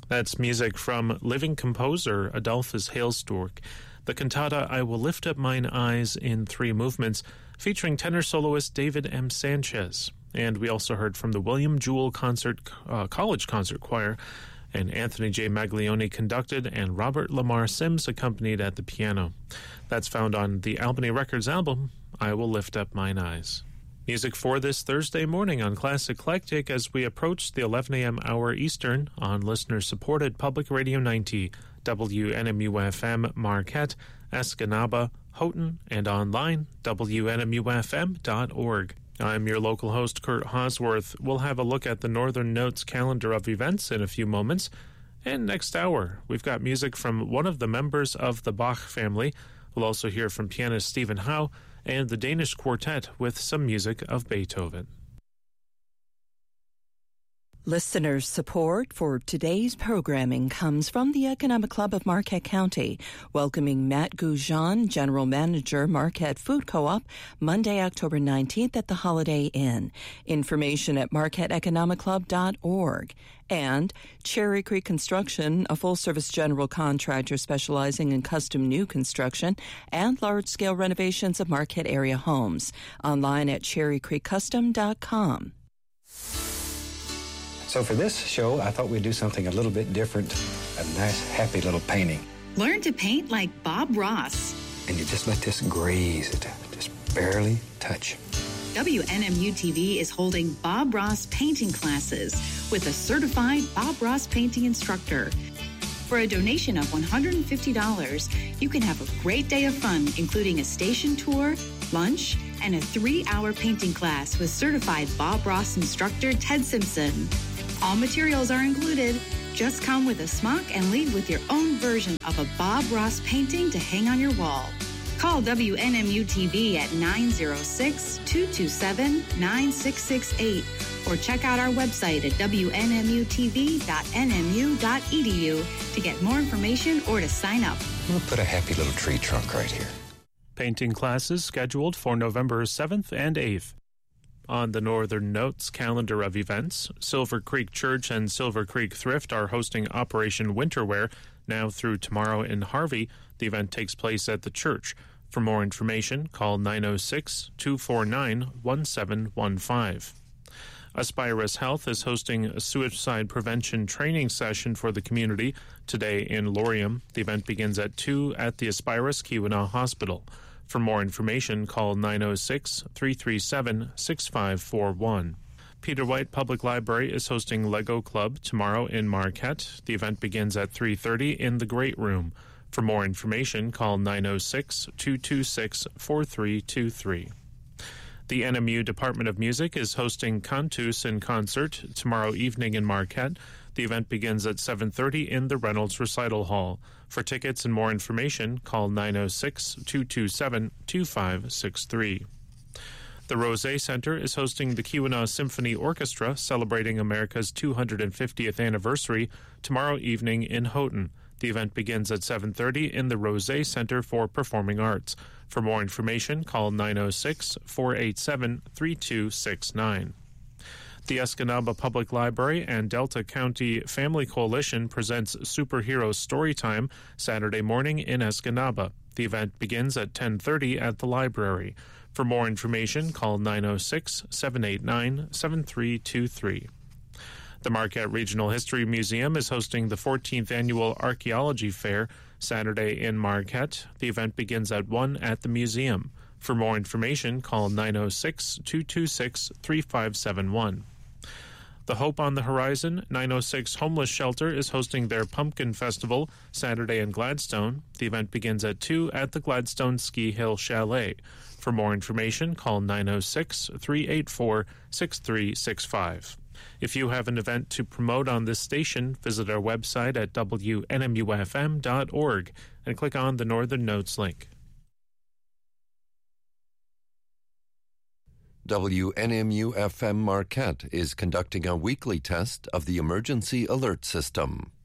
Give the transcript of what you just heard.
That's music from living composer Adolphus Hailstork. The cantata I Will Lift Up Mine Eyes in 3 movements, featuring tenor soloist David M. Sanchez. And we also heard from the William Jewell College Concert Choir, and Anthony J. Maglione conducted, and Robert Lamar Sims accompanied at the piano. That's found on the Albany Records album, I Will Lift Up Mine Eyes. Music for this Thursday morning on Classic Eclectic as we approach the 11 a.m. hour Eastern on listener-supported Public Radio 90, WNMU-FM Marquette, Escanaba, Houghton, and online, WNMUFM.org. I'm your local host, Kurt Hosworth. We'll have a look at the Northern Notes calendar of events in a few moments. And next hour, we've got music from one of the members of the Bach family. We'll also hear from pianist Stephen Howe and the Danish Quartet with some music of Beethoven. Listener support for today's programming comes from the Economic Club of Marquette County, welcoming Matt Goujon, General Manager, Marquette Food Co-op, Monday, October 19th at the Holiday Inn. Information at marquetteeconomicclub.org. And Cherry Creek Construction, a full-service general contractor specializing in custom new construction and large-scale renovations of Marquette area homes. Online at cherrycreekcustom.com. So for this show, I thought we'd do something a little bit different, a nice, happy little painting. Learn to paint like Bob Ross. And you just let this graze it, just barely touch. WNMU-TV is holding Bob Ross painting classes with a certified Bob Ross painting instructor. For a donation of $150, you can have a great day of fun, including a station tour, lunch, and a 3-hour painting class with certified Bob Ross instructor Ted Simpson. All materials are included. Just come with a smock and leave with your own version of a Bob Ross painting to hang on your wall. Call WNMU-TV at 906-227-9668 or check out our website at WNMUTV.nmu.edu to get more information or to sign up. We'll put a happy little tree trunk right here. Painting classes scheduled for November 7th and 8th. On the Northern Notes calendar of events, Silver Creek Church and Silver Creek Thrift are hosting Operation Winterwear now through tomorrow in Harvey. The event takes place at the church. For more information, call 906-249-1715. Aspirus Health is hosting a suicide prevention training session for the community today in Laurium. The event begins at 2 at the Aspirus Keweenaw Hospital. For more information, call 906-337-6541. Peter White Public Library is hosting Lego Club tomorrow in Marquette. The event begins at 3:30 in the Great Room. For more information, call 906-226-4323. The NMU Department of Music is hosting Cantus in Concert tomorrow evening in Marquette. The event begins at 7:30 in the Reynolds Recital Hall. For tickets and more information, call 906-227-2563. The Rosé Center is hosting the Keweenaw Symphony Orchestra celebrating America's 250th anniversary tomorrow evening in Houghton. The event begins at 7:30 in the Rosé Center for Performing Arts. For more information, call 906-487-3269. The Escanaba Public Library and Delta County Family Coalition presents Superhero Storytime Saturday morning in Escanaba. The event begins at 10:30 at the library. For more information, call 906-789-7323. The Marquette Regional History Museum is hosting the 14th Annual Archaeology Fair Saturday in Marquette. The event begins at 1 at the museum. For more information, call 906-226-3571. The Hope on the Horizon 906 Homeless Shelter is hosting their Pumpkin Festival Saturday in Gladstone. The event begins at 2 at the Gladstone Ski Hill Chalet. For more information, call 906-384-6365. If you have an event to promote on this station, visit our website at WNMUFM.org and click on the Northern Notes link. WNMU-FM Marquette is conducting a weekly test of the Emergency Alert System.